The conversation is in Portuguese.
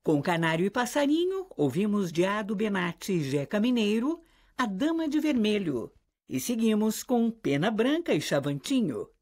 Com Canário e Passarinho, ouvimos de Ado Benatti e Jeca Mineiro, A Dama de Vermelho. E seguimos com Pena Branca e Chavantinho.